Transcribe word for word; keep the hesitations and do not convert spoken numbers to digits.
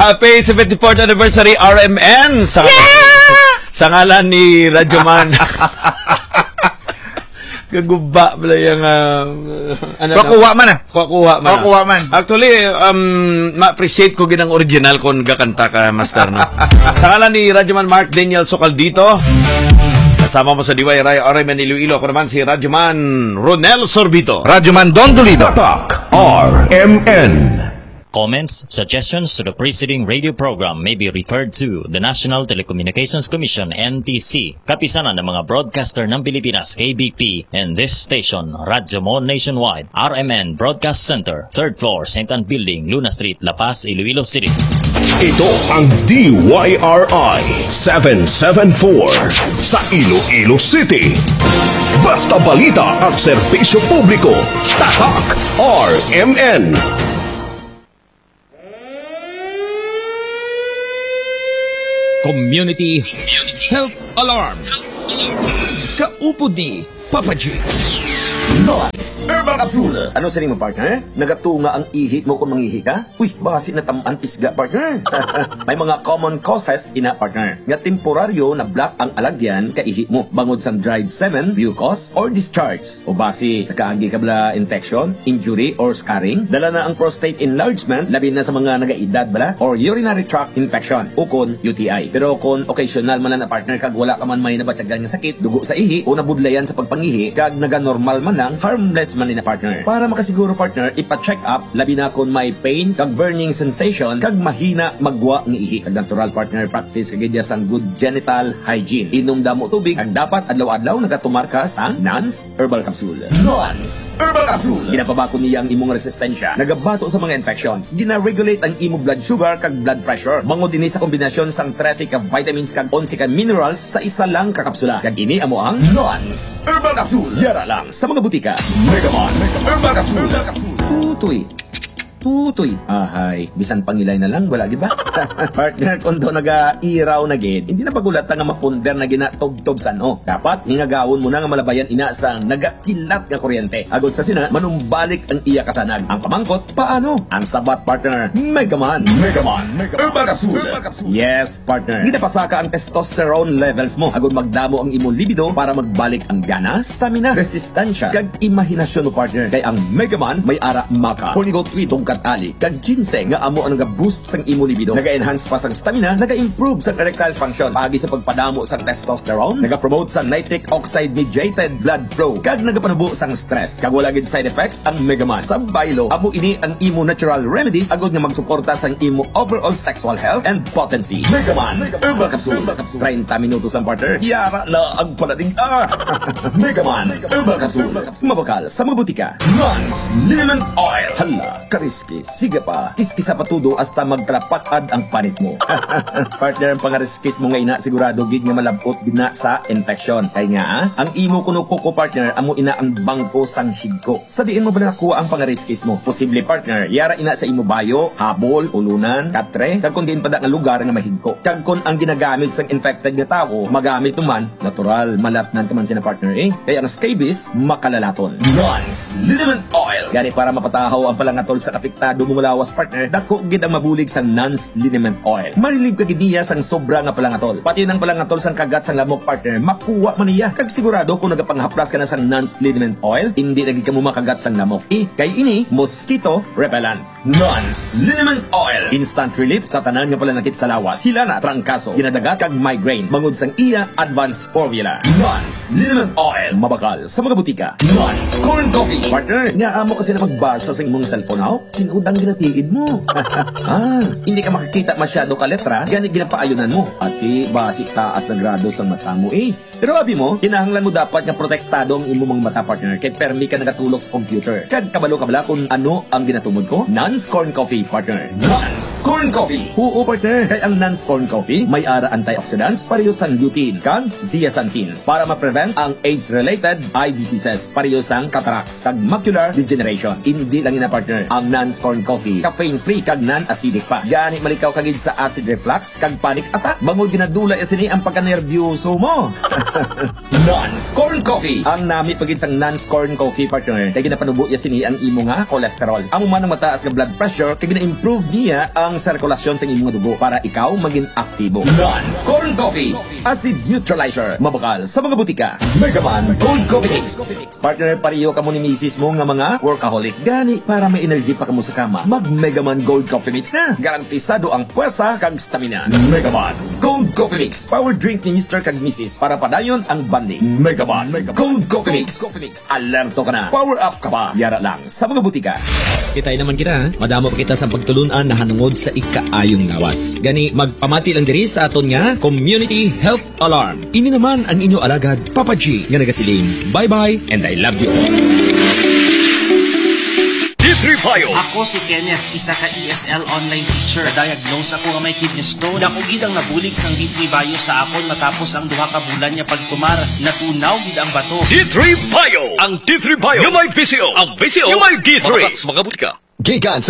Happy seventy-fourth anniversary R M N sa, yeah! sa ngalan ni Radyoman. Kaguba pala yung uh, ano, Kukuha man ah. Kukuha man. Kukuha man. Actually, um, ma-appreciate ko ginang original kung gakanta ka, Master. No? Sa ngalan ni Radyoman Mark Daniel Socaldito, kasama mo sa D Y R I R M N Iloilo. Ako naman si Radyoman Ronel Sorbito. Radyoman Don Dolido. Tatak R M N. Comments, suggestions to the preceding radio program may be referred to the National Telecommunications Commission N T C, kapisanan ng mga broadcaster ng Pilipinas K B P, and this station, Radyo Mo Nationwide, R M N Broadcast Center, third floor, Saint Anne Building, Luna Street, La Paz, Iloilo City. Ito ang D Y R I seven seven four sa Iloilo City. Basta balita at serbisyo publiko. Tatak R M N. Community Health Alarm. Kaupod ni Papa G. Nox Herbal Capsule. Ano sa mo, partner? Nagatunga ang ihi mo kung mangihi ka? Uy, basi na tamaan pisga, partner. May mga common causes ina, partner. Nga temporaryo na black ang alagyan ka ihi mo. Bangod sa dried semen, mucus, or discharge. O basi, nakaagi ka bala infection, injury, or scarring. Dala na ang prostate enlargement, labi na sa mga nagaedad bala, or urinary tract infection, o kon U T I. Pero kung occasional man na partner, kag wala ka man may nabatsagan nga sakit, dugo sa ihi, o nabudlayan sa pagpangihi, kag naga-normal man lang, harmless man ni na partner. Para makasiguro, partner, ipa-check up labi na kung may pain, kag burning sensation, kag mahina magwa ng ihi. Kag natural, partner, practice kagidya sang good genital hygiene. Inom damo tubig, kag dapat adlaw-adlaw nagatumarka sa Nance Herbal Capsule. Nance Herbal Capsule. Ginapabako niya ang imong resistensya, nagabato sa mga infections, gina-regulate ang imong blood sugar kag blood pressure. Bangod din sa kombinasyon sang trese ka vitamins kag onse ka minerals sa isa lang ka kapsula. Kag ini amo ang Nance Herbal Capsule. Yara lang sa mga butika. Megaman Herbal Capsule. Tutoy. Tutoy. Ahay, bisan pangilay na lang, wala giba? Partner, kung do naga-iraw na gid, hindi na pagulat nga mapunder na ginatog-tob san o. Dapat, hingagawon mo na nga malabayan ina sang nagakilat nga kuryente. Agod sa sina, manumbalik ang iya kasanag. Ang pamangkot, paano? Ang sabat, partner, Megaman. Megaman. Herbal Capsule. Yes, partner. Ginapasaka ang testosterone levels mo. Agod magdamo ang imong libido para magbalik ang gana, stamina, resistensya, kag imahinasyon mo, partner. Kay ang Megaman may ara maka. Honigot witong ali kag ginseng nga amo ang naga-boost sang imo libido, naga-enhance pa sang stamina, naga-improve sang erectile function, paagi sa pagpadamo sang testosterone, naga-promote sang nitric oxide mediated blood flow, kag nagapanubo sang stress. Kag wala gid side effects ang Megaman. Sa baylo, amo ini ang imo natural remedies agod nga magsuporta sang imo overall sexual health and potency. Megaman Herbal Capsule. thirty minutos ang partner. Yara na ang paladig. Ah! Megaman Herbal Capsule. Mabakal sa mga butika. Nance Lemon Oil. Hala, karis sige pa, kiskisa pa tudo hasta magkalapatad ang panit mo. Partner, ang pangariskis mo nga ina, sigurado gid nga malabot gina sa infection. Kaya nga, ah, ang imo kuno kuko, partner, amo ina ang bangko sang higko. Sa diin mo ba nakuha ang pangariskis mo? Posible, partner, yara ina sa imo bayo, habol, ulunan, katre, kag kung diin pa da nga lugar nga mahigko. Kag kung ang ginagamit sang infected nga tao, magamit naman, natural, malatnan taman sina, partner, eh. Kaya ang scabies, makalalaton. Nance Lemon Oil. Gani para mapatahaw ang palangatol sa kapit tado mo malawas, partner, dako gid ang mabulig sang Nance Liniment Oil. Malilib ka gid niya sang sobra nga palangatol. Pati nang palangatol sang kagat sang lamok, partner, makuha man niya. Kag sigurado kung nagapanghaplas ka na sang Nance Liniment Oil, hindi na gid ka mo makagat sang lamok. Eh, kay ini mosquito repellent. Nance Liniment Oil. Instant relief sa tanan nga palanakit sa lawas. Sila na trangkaso, ginadagat kag migraine. Bangod sang iya advanced formula. Nance Liniment Oil. Mabakal sa mga butika. Nance Corn Coffee. Partner, nga amo kasi na magbasa sa imong cellphone now. Sinudang ginatiid mo. Ah, hindi ka makikita masyado ka letra, ganit ginapaayunan mo. Ati, basi taas na grado sa mata mo eh. Pero abi mo, kinahanglan mo dapat nga protektado ang imo mga mata, partner, kay permi ka nagatulog sa computer. Kag kabalo kabala kung ano ang ginatumod ko? Nance Corn Coffee, partner. Nance Corn Coffee. Oo, partner. Kay ang Nance Corn Coffee may ara antioxidants pareho sang lutein kag zeaxanthin para ma-prevent ang age-related eye diseases pareho sang cataracts kag macular degeneration. Hindi lang ina, partner, ang Nance Nance Corn Coffee. Caffeine-free kag non-acidic pa. Gani malikaw kagid sa acid reflux kag panic attack. Bangod ginadula sini ang pagka-nervyoso mo. Nance Corn Coffee. Ang nami pagid sang Nance Corn Coffee, partner, kay ginapanubo ya sini ang imo nga cholesterol. Amo man ang mataas nga blood pressure, kay gina-improve niya ang sirkulasyon sa imong dugo para ikaw maging aktibo. Nance Corn Coffee. Acid neutralizer. Mabakal sa mga butika. Megaman Gold Coffee Mix. Partner, pariyo ka mo ni misis mo nga mga workaholic. Gani, para may energy pa ka mo sa kama, mag Megaman Gold Coffee Mix na. Garantisado ang puwersa kag stamina. Megaman Gold Coffee Mix. Power drink ni Mister kag Missus para padayon ang banding. Megaman Gold Coffee Mix. Alerto ka na. Power up ka pa. Yara lang sa mga butika. Kitay naman kita, ha? Madamo pa kita sa pagtulunan na hanungod sa ikaayong lawas. Gani, magpamati lang diri sa aton nga Community Health Alarm. Ini naman ang inyo alagad, Papa G, nga nagasiling. Bye-bye, and I love you all. D three Bio. Ako si Kenneth, isa ka E S L online teacher. Diagnose ako nga may kidney stone. Dako gid ang nabulig sang D three Bio sa akon matapos ang duha ka bulan niya pagtumar. Natunaw gid ang bato. D three Bio. Ang D three Bio. Yung may V C O. Ang V C O. Yung may D three. Mga butika. Gigan